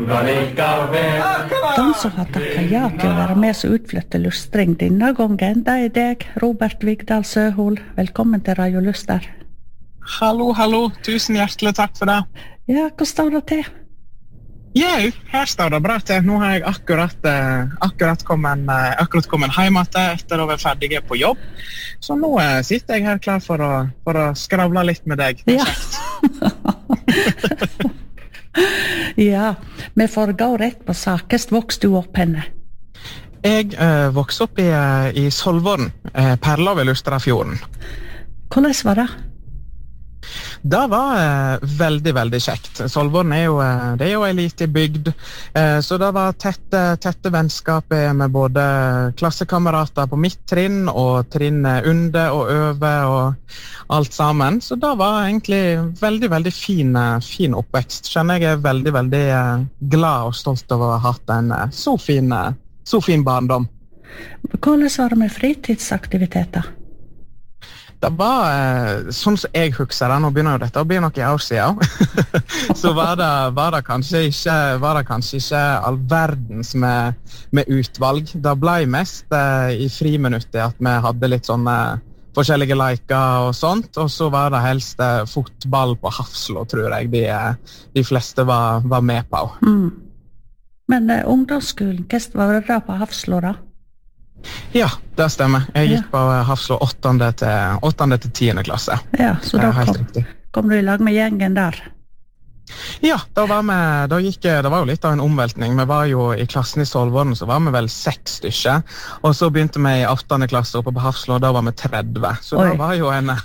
De som har takket ja til å være med som utflytter lustring denne gangen, det er deg, Robert Vigdal Søhol. Velkommen til Radio Luster. Hallo, hallo. Tusen hjertelig takk for det. Ja, hva står det til? Jau, her står det bra til. Nå har jeg akkurat kommet hjem etter å være ferdig på jobb. Så nå sitter jeg her klar for å skravle litt med deg. Ja. Ja, vi får gå rett på sak. Hvordan vokste du opp henne? Jeg vokste opp i Solvorn, perla ved Lustrafjorden. Hvordan var det? Det var veldig, veldig kjekt. Solvorn det er jo en liten bygd, så det var tette vennskap med både klassekamerater på mitt trinn og trinn under og over og alt sammen. Så det var egentlig veldig, veldig fin oppvekst. Kjenner jeg er veldig, veldig glad og stolt over å ha hatt en så fin barndom. Hvordan var det med fritidsaktiviteter? Det var, sånn som jeg husker det, nå begynner jo dette å bli noen år siden, så var det kanskje ikke all verdens med utvalg. Det ble mest i friminuttet at vi hadde litt sånne forskjellige leker og sånt, og så var det helst fotball på Hafslå, tror jeg de fleste var med på. Men ungdomsskolen, hva var det da på Hafslå da? Ja, det stemmer. Jeg gikk på Hafslå 8. til 10. klasse. Ja, så da kom du i lag med gjengen der? Ja, det var jo litt av en omveltning. Vi var jo i klassen i Solvorn, så var vi vel 6 stykker. Og så begynte vi i 8. klasse oppe på Hafslå, og da var vi 30. Så det var jo en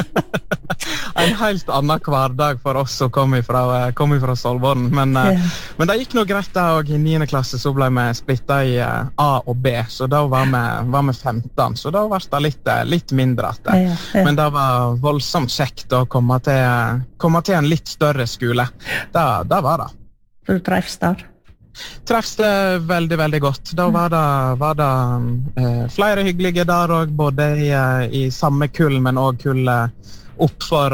helt annen hverdag for oss som kom ifra Solvorn. Men det gikk noe greit da, og i 9. klasse så ble vi splittet i A og B, så da var vi 15, så da var det litt mindre. Men det var voldsomt kjekt å komme til en litt større skole. Det var det. Så du treffes der? Treffes det veldig, veldig godt. Da var det flere hyggelige der også, både i samme kull, men også kullet oppfor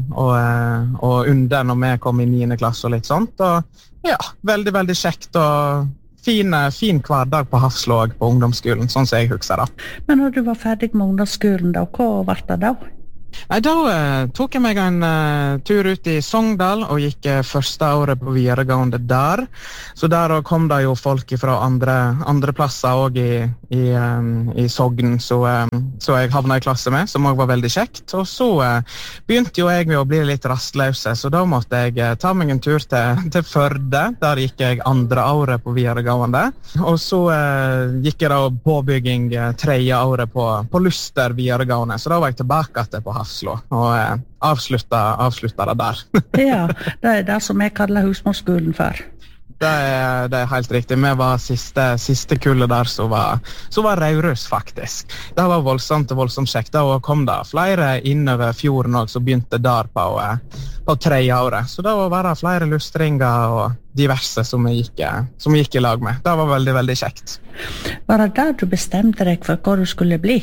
og under når vi kom i 9. klasse og litt sånt. Og ja, veldig, veldig kjekt og fin hverdag på Hafslå på ungdomsskolen, sånn som jeg husker det. Men når du var ferdig med ungdomsskolen da, hva var det da? Nei, da tok jeg meg en tur ut i Sogndal og gikk første året på videregående der. Så der kom det jo folk fra andre plasser også i Sogn, så jeg havnet i klasse med, som også var veldig kjekt. Og så begynte jo jeg med å bli litt rastløse, så da måtte jeg ta meg en tur til Førde. Der gikk jeg 2. året på videregående. Og så gikk jeg da påbygging 3. året på Luster videregående, så da var jeg tilbake til på Hafslå, og avslutta det der. Ja, det er det som jeg kaller husmorskolen for. Det er helt riktig. Vi var siste kullet der som var Raurus, faktisk. Det var voldsomt kjekt. Da kom det flere innover fjorden også, som begynte der på 3. året. Så da var det flere lustringer og diverse som vi gikk i lag med. Det var veldig, veldig kjekt. Var det der du bestemte deg for hva du skulle bli?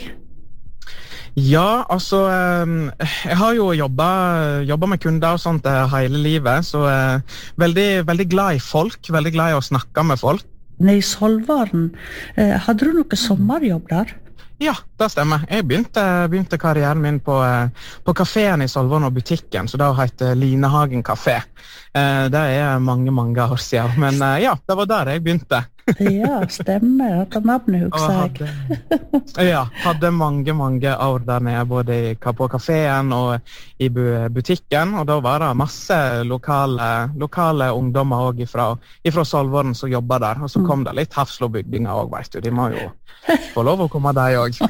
Ja, altså, jeg har jo jobbet med kunder og sånt hele livet, så veldig, veldig glad i folk, veldig glad i å snakke med folk. I Solvorn, hadde du noe sommerjobb der? Ja, det stemmer. Jeg begynte karrieren min på kaféen i Solvorn og butikken, så det heter Linehagen Kafé. Det er mange år siden, men ja, det var der jeg begynte. Ja, stemmer. At navnet husker jeg. Ja, hadde mange år der nede, både på kaféen og i butikken, og da var det masse lokale ungdommer også ifra Solvorn som jobbet der, og så kom det litt Hafslåbygdinger også, vet du. De må jo få lov å komme der også.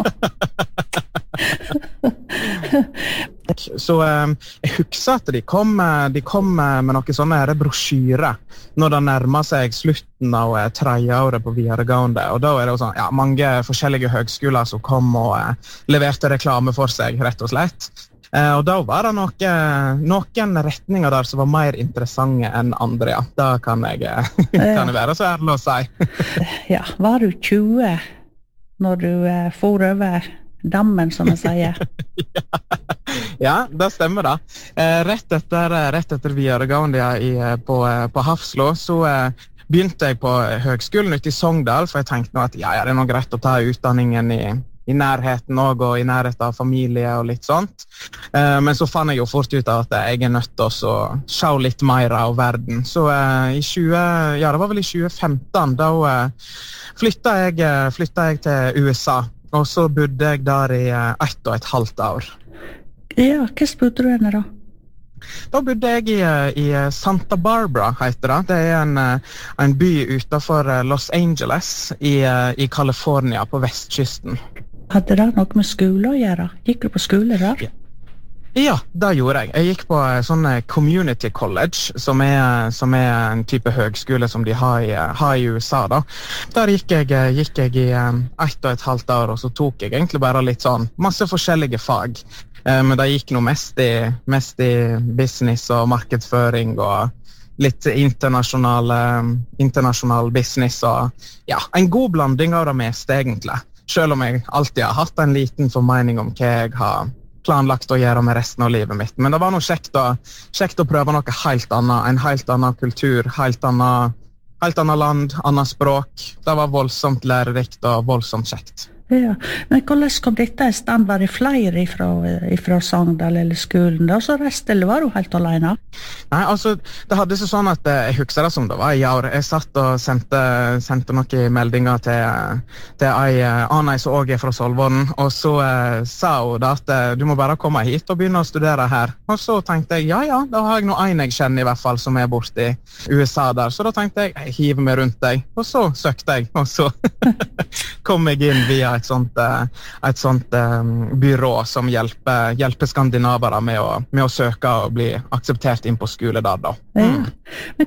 Så jeg husker at de kom med noen sånne brosjyrer når det nærmer seg slutten av 3. året på videregående, og da er det jo sånn, ja, mange forskjellige høgskoler som kom og leverte reklame for seg, rett og slett. Og da var det noen retninger der som var mer interessante enn andre, ja. Da kan jeg være så ærlig å si. Ja, var du 20 når du for over dammen, som jeg sier? Ja, det stemmer da. Rett etter videregående på Hafslo, så begynte jeg på høgskolen ute i Sogndal, for jeg tenkte nå at ja, det er noe greit å ta utdanningen i nærheten også, og i nærheten av familie og litt sånt. Men så fant jeg jo fort ut av at jeg er nødt til å se litt mer av verden. Så det var vel i 2015, da flyttet jeg til USA, og så bodde jeg der i 1,5 år. Ja, hva bodde du henne da? Da bodde jeg i Santa Barbara, heter det. Det er en by utenfor Los Angeles i California på vestkysten. Hadde det noe med skole å gjøre? Gikk du på skole der? Ja, det gjorde jeg. Jeg gikk på sånn community college, som er en type høgskole som de har i USA da. Der gikk jeg i 1,5 år, og så tok jeg egentlig bare litt sånn masse forskjellige fag. Men det gikk noe mest i business og markedsføring og litt internasjonal business og ja, en god blanding av det meste egentlig. Selv om jeg alltid har hatt en liten formening om hva jeg har planlagt å gjøre med resten av livet mitt. Men det var noe kjekt å prøve noe helt annet, en helt annen kultur, helt annet land, annet språk. Det var voldsomt lærerikt og voldsomt kjekt. Ja, men hvordan kom dette i stand? Var det flere fra Sogndal eller skolen da, så resten, eller var du helt alene? Nei, altså, det hadde seg sånn at jeg husker det som det var i år. Jeg satt og sendte noen meldinger til Anna som også er fra Solvån, og så sa hun da at du må bare komme hit og begynne å studere her. Og så tenkte jeg, ja, da har jeg en jeg kjenner i hvert fall som er borte i USA der, så da tenkte jeg hiver meg rundt deg, og så søkte jeg, og så kom jeg inn via et sånt byrå som hjelper skandinavere med å søke og bli akseptert inn på skole der da. Ja. Men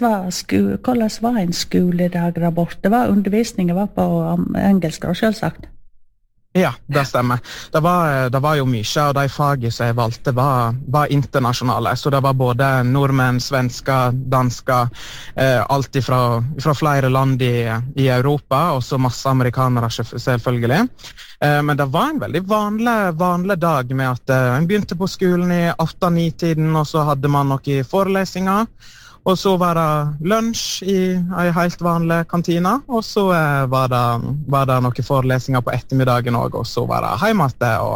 hvordan var en skoledag der borte? Undervisningen var på engelsk da, selvsagt? Ja, det stemmer. Det var jo mye, og de fagene som jeg valgte var internasjonale, så det var både nordmenn, svensker, dansker, alt fra flere land i Europa, og så masse amerikanere selvfølgelig. Men det var en veldig vanlig dag med at en begynte på skolen i 8-9-tiden, og så hadde man noen forelesninger, og så var det lunsj i en helt vanlig kantina, og så var det noen forelesninger på ettermiddagen også, og så var det hjemme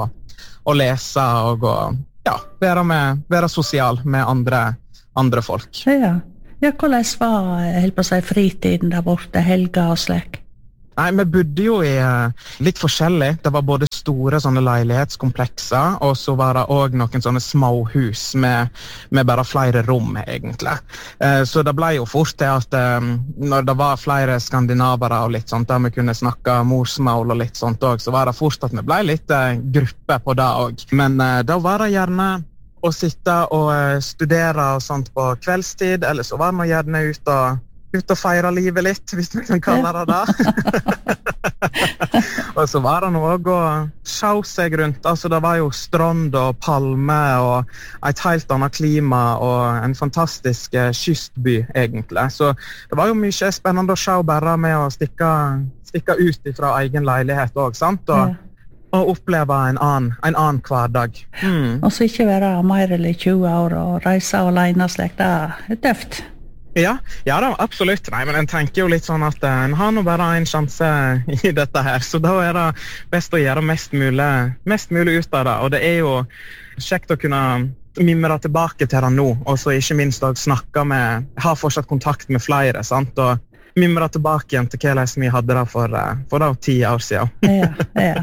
og lese og ja, være sosial med andre folk. Ja, hvordan var fritiden der borte, helga og slik? Nei, vi bodde jo i litt forskjellig. Det var både store sånne leilighetskomplekser, og så var det også noen sånne små hus med bare flere rom, egentlig. Så det ble jo fort det at når det var flere skandinavere og litt sånt, der vi kunne snakke morsmål og litt sånt også, så var det fort at vi ble litt gruppe på det også. Men da var det gjerne å sitte og studere og sånt på kveldstid, eller så var det gjerne ut og feire livet litt, hvis vi kan kalle det det. Og så var det noe å se seg rundt. Altså, det var jo strand og palme og et helt annet klima og en fantastisk kystby, egentlig. Så det var jo mye spennende å se bare med å stikke ut fra egen leilighet også, sant? Og oppleve en annen hverdag. Og så ikke være mer eller 20 år og reise alene slik, det er tøft. Ja da, absolutt. Nei, men jeg tenker jo litt sånn at en har nå bare en sjanse i dette her, så da er det best å gjøre mest mulig ut av det, og det er jo kjekt å kunne mimre tilbake til det nå, og så ikke minst å ha fortsatt kontakt med flere, sant, og mimre tilbake igjen til hva vi hadde det for 10 år siden. Ja.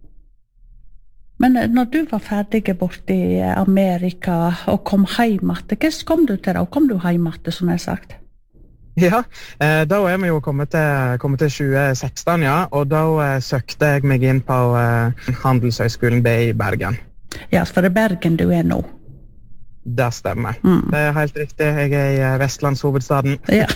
Men når du var ferdig bort i Amerika og kom hjem etter, hva kom du til da? Kom du hjem etter, som jeg har sagt? Ja, da er vi jo kommet til 2016, ja, og da søkte jeg meg inn på Handelshøyskolen B i Bergen. Ja, for det er Bergen du er nå? Det stemmer. Det er helt riktig. Jeg er i Vestlandshovedstaden. Ja.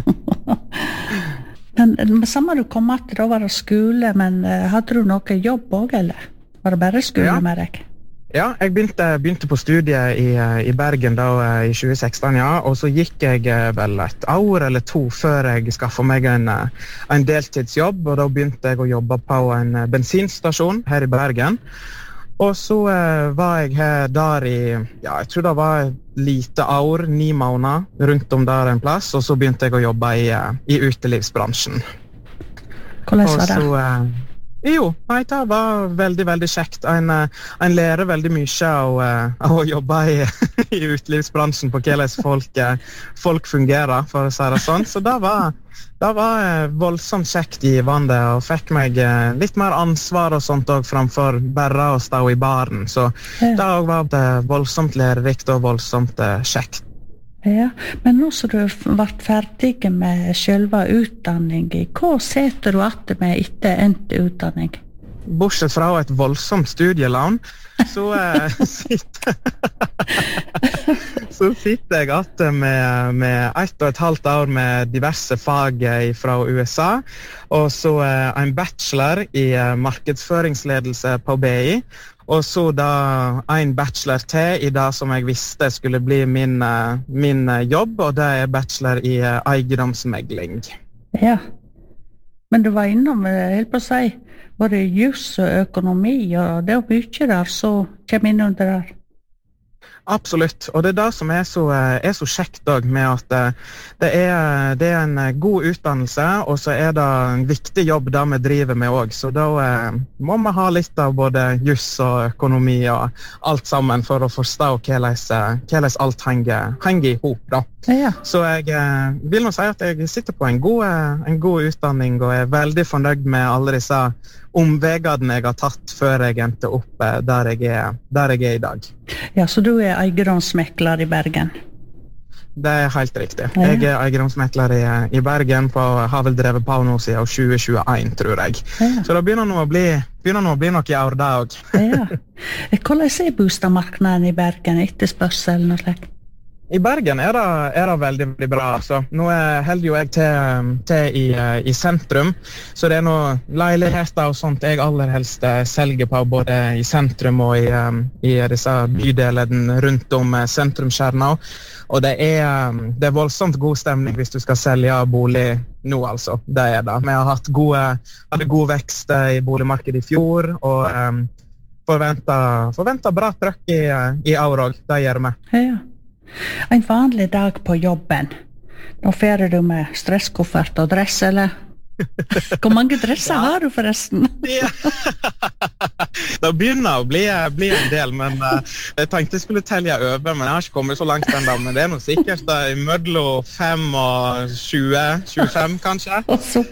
Men samme du kom etter, da var det skole, men hadde du noe jobb også, eller? Var det bare skole med deg? Ja, jeg begynte på studiet i Bergen da i 2016, ja, og så gikk jeg vel 1 år eller 2 før jeg skaffet meg en deltidsjobb, og da begynte jeg å jobbe på en bensinstasjon her i Bergen. Og så var jeg her der i, ja, jeg tror det var et lite år, 9 måneder, rundt om der en plass, og så begynte jeg å jobbe i utelivsbransjen. Hvordan var det? Og så, nei, det var veldig, veldig kjekt. En lærer veldig mye av å jobbe i utelivsbransjen på hvordan folk fungerer, for å si det sånn. Så det var voldsomt kjekt givende, og fikk meg litt mer ansvar og sånt også, framfor bare å stå i baren. Så det var voldsomt lærerikt og voldsomt kjekt. Ja, men nå som du vært ferdig med selve utdanningen, hva setter du at med etter endt utdanning? Bortsett fra et voldsomt studielån, så sitter jeg at med 1,5 år med diverse fag fra USA, og så en bachelor i markedsføringsledelse på BI, og så da en bachelor til i det som jeg visste skulle bli min jobb, og det bachelor i eiendomsmegling. Ja, men du var innom, helt på å si, både jus og økonomi, og det mye der, så kommer inn under der. Absolutt, og det det som så kjekt også med at det er en god utdannelse, og så det en viktig jobb det vi driver med også. Så da må vi ha litt av både jus og økonomi og alt sammen for å forstå hvordan alt henger i hop da. Ja. Så jeg vil nå si at jeg sitter på en god utdanning, og veldig fornøyd med alle disse omvegene jeg har tatt før jeg endte opp der jeg er i dag. Ja, så du eiendomsmekler i Bergen? Det helt riktig. Ja. Jeg eiendomsmekler i Bergen, har vel drevet på nå siden 2021, tror jeg. Ja. Så det begynner nå å bli noe i år da også. Ja. Hvordan boligmarkedet i Bergen, etterspørselen og slik? I Bergen det veldig, veldig bra. Altså. Nå holder jo jeg til i sentrum, så det noen leiligheter og sånt jeg aller helst selger på, både i sentrum og i disse bydelene rundt om sentrumskjerna. Og det er voldsomt god stemning hvis du skal selge bolig nå, altså. Det det. Vi har hatt god vekst i boligmarkedet i fjor, og forventer bra trøkk i år også. Det gjør vi. Ja. En vanlig dag på jobben. Nå ferer du med stresskoffert og dress, eller? Hvor mange dresser har du forresten? Ja. Det begynner å bli en del, men jeg tenkte jeg skulle telle over, men jeg har ikke kommet så langt ennå, men det noe sikkert mellom 5 og 20-25 kanskje.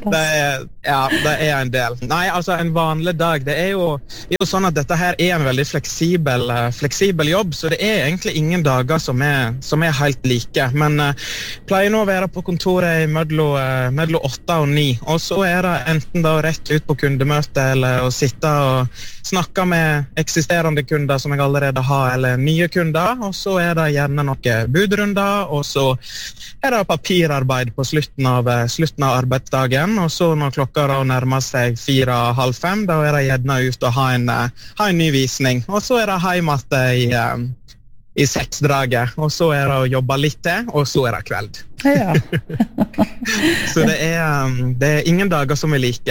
Det en del. Nei, altså en vanlig dag, det jo sånn at dette her en veldig fleksibel jobb, så det egentlig ingen dager som helt like, men pleier nå å være på kontoret mellom 8 og 9, og så det enten da rett ut på kundemøte eller å sitte og snakke med eksisterende kunder som jeg allerede har, eller nye kunder, og så det gjerne noen budrunder, og så det papirarbeid på slutten av arbeidsdagen, og så når klokka nærmer seg 4:30, da det gjerne ut og ha en ny visning, og så det hjemme i 6-draget, og så det å jobbe litt til, og så det kveld. Ja. Så det ingen dager som like.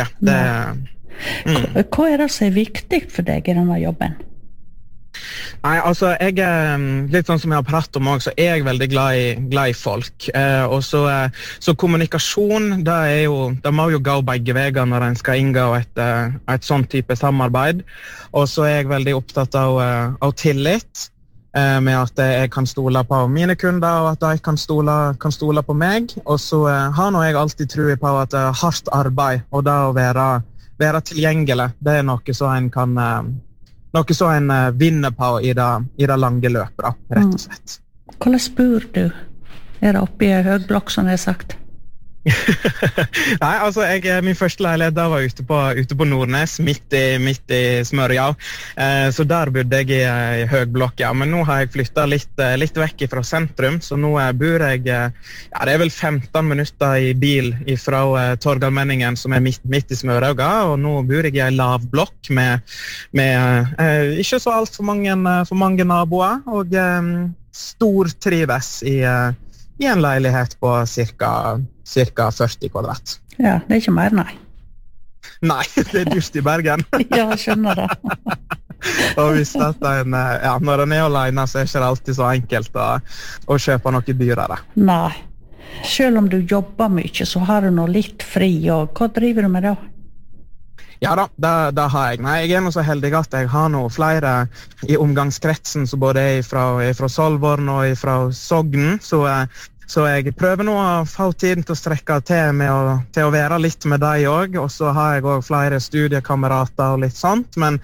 Hva det som viktig for deg i denne jobben? Nei, altså, jeg litt sånn som jeg har pratet om også, så jeg veldig glad i folk. Og så kommunikasjon, det må jo gå begge veier når en skal inngå et sånn type samarbeid. Og så jeg veldig opptatt av tillit, med at jeg kan stole på mine kunder, og at de kan stole på meg. Og så har nå jeg alltid troet på at hardt arbeid, og det å være tilgjengelig, det noe så en vinner på i det lange løpet, rett og slett. Hvordan bor du? Det oppe i høgblokk, som jeg har sagt? Nei, altså min første leilighet var ute på Nordnes, midt i Smørja, så der bodde jeg i høgblokk, ja. Men nå har jeg flyttet litt vekk fra sentrum, så nå bor jeg, det vel 15 minutter i bil fra Torgallmenningen, som midt i Smørja, og nå bor jeg i en lavblokk med ikke så alt for mange naboer, og stor trives i en leilighet på cirka 40 kvadrat. Ja, det ikke mer, nei. Nei, det dyrt i Bergen. Ja, jeg skjønner det. Og visste at når en alene, så ikke det alltid så enkelt å kjøpe noe dyrere. Nei. Selv om du jobber mye, så har du nå litt fri, og hva driver du med da? Ja da, det har jeg. Nei, jeg nå så heldig at jeg har nå flere i omgangskretsen, som både fra Solvorn og fra Sogn, så jeg prøver nå å få tiden til å strekke til å være litt med deg også, og så har jeg også flere studiekamerater og litt sånt, men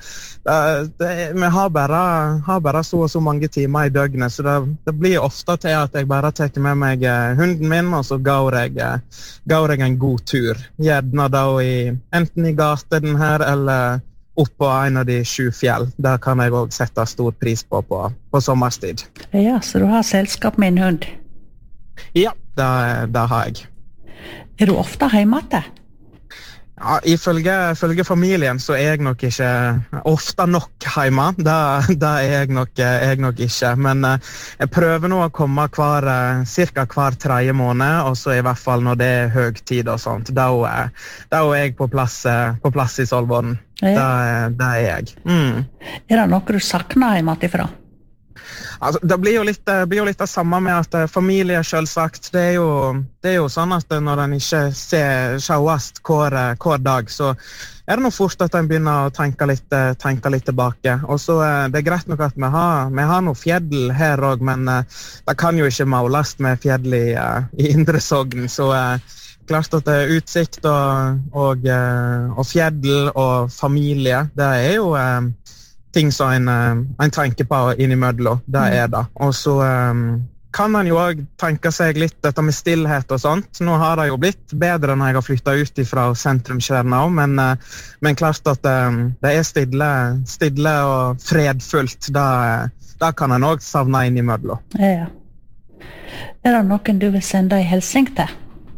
vi har bare så og så mange timer i døgnet, så det blir ofte til at jeg bare tar med meg hunden min, og så går jeg en god tur. Gjerne da enten i gaten her, eller opp på en av de 7 fjell. Der kan jeg også sette stor pris på sommerstid. Ja, så du har selskap med en hund? Ja, det har jeg. Du ofte hjemme til? Ja, ifølge familien så jeg nok ikke ofte nok hjemme. Det jeg nok ikke. Men jeg prøver nå å komme cirka hver 3. måned, og så i hvert fall når det høgtid og sånt. Da jeg på plass i Solvorn. Ja. Det jeg. Det noe du savner hjemme tilfra? Altså, det blir jo litt det samme med at familie selvsagt, det er jo sånn at når en ikke sjåast hver dag, så det nå fort at en begynner å tenke litt tilbake. Og så det greit nok at vi har noe fjell her også, men det kan jo ikke måles med fjell i Indre Sogn, så klart at utsikt og fjell og familie, det er jo ting som en tenker på innimellom, det det. Og så kan man jo også tenke seg litt dette med stillhet og sånt. Nå har det jo blitt bedre når jeg har flyttet ut fra sentrumskjerna, men klart at det stille og fredfullt, da kan en også savne innimellom. Ja. Det noen du vil sende en hilsen til?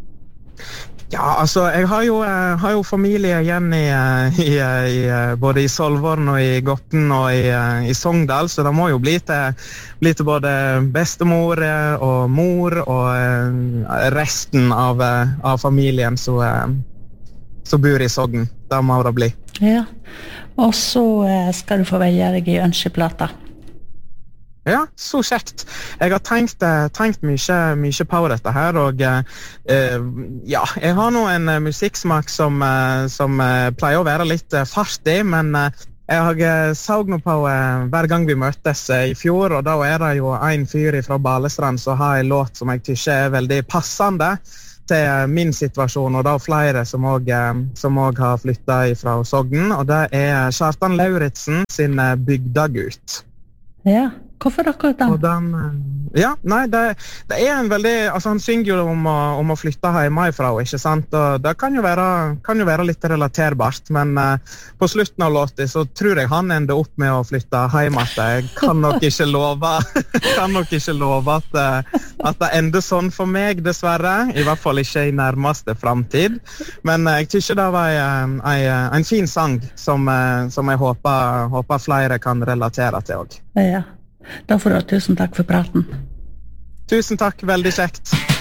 Ja, altså, jeg har jo familie igjen både i Solvorn og i Gotten og i Sogndal, så det må jo bli til både bestemor og mor og resten av familien som bor i Sogn. Det må det bli. Ja, og så skal du få velge deg i ønskeplata. Ja, så kjekt. Jeg har tenkt mye på dette her, og ja, jeg har nå en musikksmak som pleier å være litt fartig, men jeg så nå på hver gang vi møtes i fjor, og da det jo en fyr fra Balestrand som har en låt som jeg tykker veldig passende til min situasjon, og da flere som også har flyttet fra Sogn, og det Kjartan Lauritsen sin Bygdagut. Ja. Hvorfor akkurat den? Ja, nei, det en veldig, altså han synger jo om å flytte hjemmefra, ikke sant? Og det kan jo være litt relaterbart, men på slutten av låten så tror jeg han ender opp med å flytte hjem at jeg kan nok ikke love at det ender sånn for meg, dessverre, i hvert fall ikke i nærmeste fremtid, men jeg tykker det var en fin sang som jeg håper flere kan relatere til også. Ja. Da får du tusen takk for praten. Tusen takk, veldig kjekt.